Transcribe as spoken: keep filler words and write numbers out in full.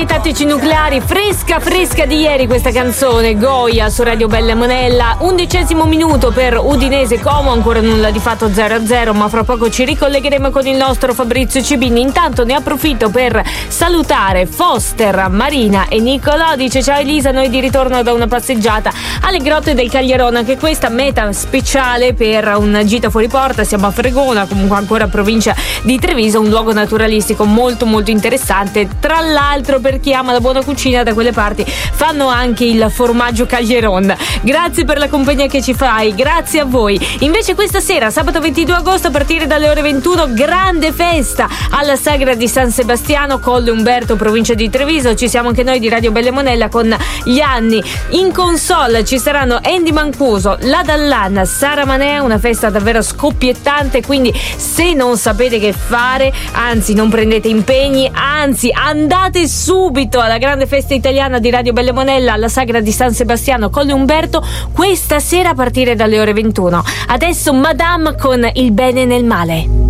i tattici nucleari, fresca fresca di ieri questa canzone, Goia su Radio Bella e Monella. Undicesimo minuto per Udinese Como, ancora nulla di fatto, zero a zero, ma fra poco ci ricollegheremo con il nostro Fabrizio Cibini. Intanto ne approfitto per salutare Foster, Marina e Nicolò. Dice: ciao Elisa, noi di ritorno da una passeggiata alle grotte del Caglierone, anche questa meta speciale per una gita fuori porta. Siamo a Fregona, comunque ancora provincia di Treviso, un luogo naturalistico molto molto interessante. Tra l'altro, per chi ama la buona cucina, da quelle parti fanno anche il formaggio Caglieron. Grazie per la compagnia che ci fai, grazie a voi. Invece questa sera, sabato ventidue agosto, a partire dalle ore ventuno, grande festa alla Sagra di San Sebastiano, Colle Umberto, provincia di Treviso. Ci siamo anche noi di Radio Bella e Monella con gli anni. In console ci saranno Andy Mancuso, La Dallanna, Sara Manea, una festa davvero scoppiettante, quindi se non sapete che fare, anzi non prendete impegni, anzi andate subito alla grande festa italiana di Radio Bella e Monella alla Sagra di San Sebastiano, Colle Umberto, questa sera a partire dalle ore ventuno. Adesso Madame con Il bene nel male.